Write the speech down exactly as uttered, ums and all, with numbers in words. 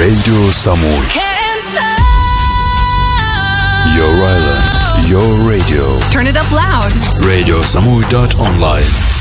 Radio Samui. Can't stop. Your island, your radio. Turn it up loud. radio samui dot online.